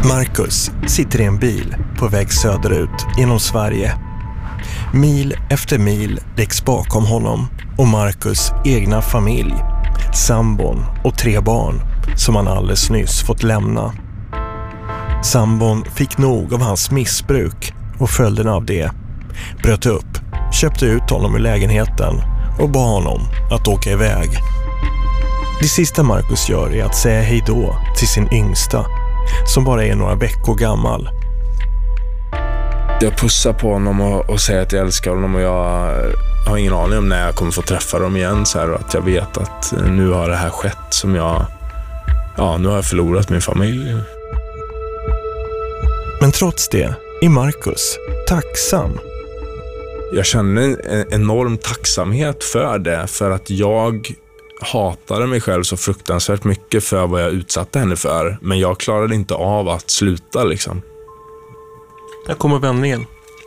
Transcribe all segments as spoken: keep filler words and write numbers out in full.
Marcus sitter i en bil på väg söderut genom Sverige. Mil efter mil läggs bakom honom och Marcus egna familj, sambon och tre barn som han alldeles nyss fått lämna. Sambon fick nog av hans missbruk och följden av det, bröt upp, köpte ut honom ur lägenheten och bad honom att åka iväg. Det sista Marcus gör är att säga hej då till sin yngsta, som bara är några veckor gammal. Jag pussar på honom och, och säger att jag älskar honom, och jag har ingen aning om när jag kommer få träffa dem igen, så här, och att jag vet att nu har det här skett som jag, ja, nu har jag förlorat min familj. Men trots det är Marcus tacksam. Jag känner en enorm tacksamhet för det, för att jag hatade mig själv så fruktansvärt mycket för vad jag utsatte henne för, men jag klarade inte av att sluta liksom. När kommer vändningen?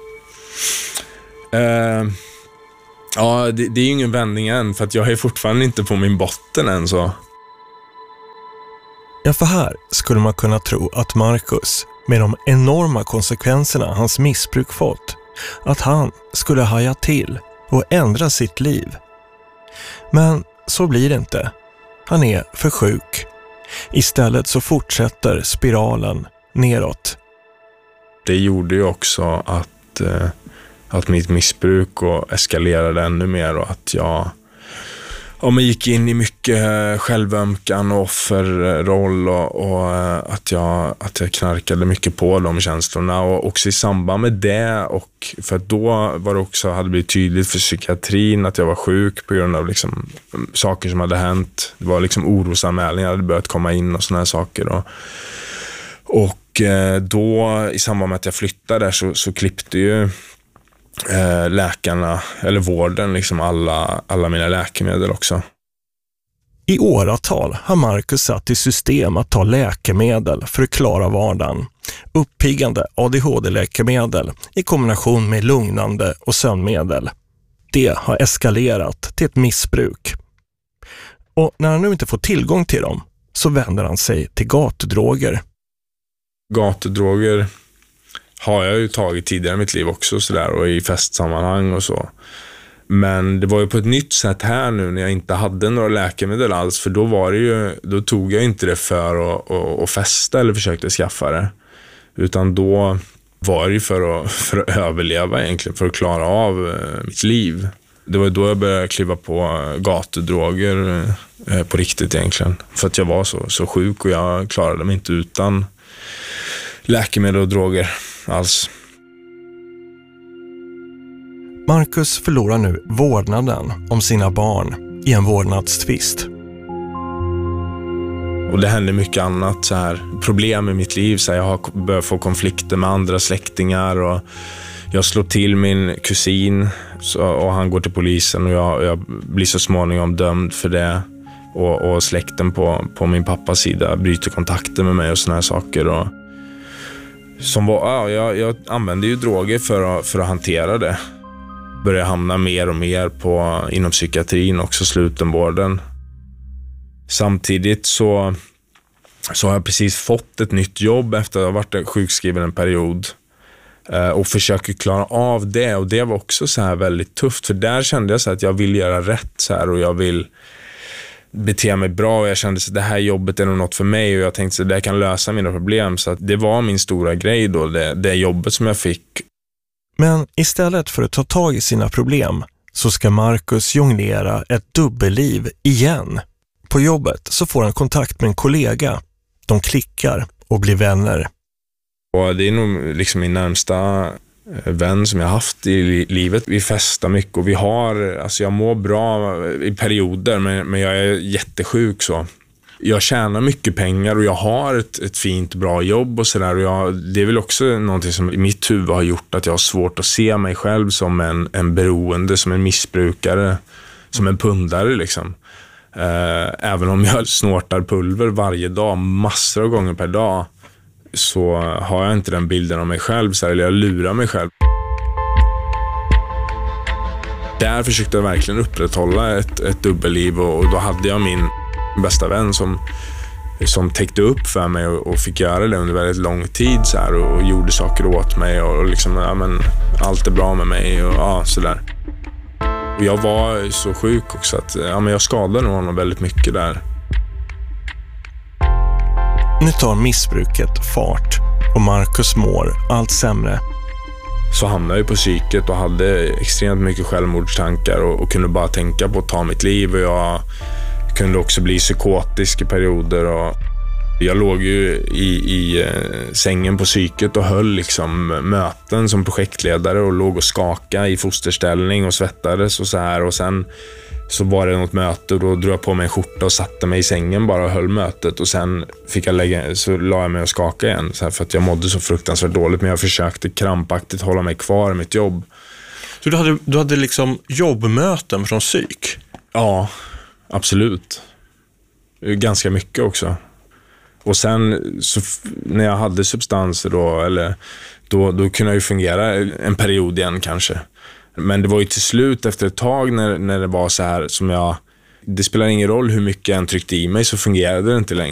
Uh, ja, det, det är ju ingen vändning än, för att jag är fortfarande inte på min botten än så. Ja, för här skulle man kunna tro att Marcus, med de enorma konsekvenserna hans missbruk fått, att han skulle haja till och ändra sitt liv. Men så blir det inte. Han är för sjuk. Istället så fortsätter spiralen neråt. Det gjorde ju också att, eh, att mitt missbruk och eskalerade ännu mer, och att jag, ja, men gick in i mycket självömkan och offerroll, och, och att, jag, att jag knarkade mycket på de känslorna, och också i samband med det, och för att då var det också, hade blivit tydligt för psykiatrin att jag var sjuk på grund av liksom saker som hade hänt. Det var liksom orosanmälningar hade börjat komma in och såna här saker, och, och då i samband med att jag flyttade där så, så klippte ju eh, läkarna, eller vården, liksom alla, alla mina läkemedel också. I åratal har Marcus satt i system att ta läkemedel för att klara vardagen. Uppiggande A D H D-läkemedel i kombination med lugnande och sömnmedel. Det har eskalerat till ett missbruk. Och när han nu inte får tillgång till dem så vänder han sig till gatudroger. Gatudroger har jag ju tagit tidigare i mitt liv också, så där, och i festsammanhang och så. Men det var ju på ett nytt sätt här nu när jag inte hade några läkemedel alls, för då var det ju, då tog jag inte det för att, att, att festa eller försökte skaffa det, utan då var det ju för att, för att överleva egentligen, för att klara av mitt liv. Det var då jag började kliva på gatudroger på riktigt egentligen, för att jag var så, så sjuk och jag klarade mig inte utan läkemedel och droger alls. Marcus förlorar nu vårdnaden om sina barn i en vårdnadstvist. Och det händer mycket annat, så här, problem i mitt liv. Så här, jag har börjat få konflikter med andra släktingar, och jag slår till min kusin, så, och han går till polisen, och jag, jag blir så småningom dömd för det. Och, och släkten på, på min pappas sida bryter kontakter med mig och såna här saker. Och som var, ja, jag, jag använde ju droger för att, för att hantera det. Började hamna mer och mer på, inom psykiatrin, också slutenvården. Samtidigt så, så har jag precis fått ett nytt jobb efter att ha varit sjukskriven en period. Eh, och försöker klara av det. Och det var också så här väldigt tufft. För där kände jag så att jag vill göra rätt så här, och jag vill bete mig bra, och jag kände att det här jobbet är nog något för mig, och jag tänkte att det kan lösa mina problem, så att det var min stora grej då, det, det jobbet som jag fick. Men istället för att ta tag i sina problem så ska Marcus jonglera ett dubbelliv igen. På jobbet så får han kontakt med en kollega. De klickar och blir vänner. Och det är nog liksom min närmsta vän som jag haft i livet. Vi festar mycket, och vi har, alltså jag mår bra i perioder, men, men jag är jättesjuk så. Jag tjänar mycket pengar, och jag har ett, ett fint, bra jobb och sådär. Och jag, det är väl också någonting som i mitt huvud har gjort att jag har svårt att se mig själv som en, en beroende, som en missbrukare, som en pundare liksom. Eh, även om jag snortar pulver varje dag, massor av gånger per dag, så har jag inte den bilden av mig själv, så här, eller jag lurar mig själv. Där försökte jag verkligen upprätthålla ett, ett dubbelliv, och, och då hade jag min bästa vän som som täckte upp för mig och, och fick göra det under väldigt lång tid så här, och, och gjorde saker åt mig och, och liksom, ja, men allt är bra med mig och ja, sådär. Och jag var så sjuk också att ja, men jag skadade nog honom väldigt mycket där. Nu tar missbruket fart och Marcus mår allt sämre. Så hamnade jag på psyket och hade extremt mycket självmordstankar och, och kunde bara tänka på att ta mitt liv. Och jag kunde också bli psykotisk i perioder. Och jag låg ju i, i eh, sängen på psyket och höll liksom möten som projektledare och låg och skaka i fosterställning och svettades och så här. Och sen så var det något möte och då drog jag på mig en skjorta och satte mig i sängen bara och höll mötet. Och sen fick jag lägga, så la jag mig och skaka igen så här, för att jag mådde så fruktansvärt dåligt. Men jag försökte krampaktigt hålla mig kvar i mitt jobb. Så du hade, du hade liksom jobbmöten från psyk? Ja, absolut. Ganska mycket också. Och sen så när jag hade substanser då, eller, då, då kunde jag ju fungera en period igen kanske. Men det var ju till slut efter ett tag när, när det var så här som jag... Det spelar ingen roll hur mycket jag än tryckte i mig så fungerade det inte längre.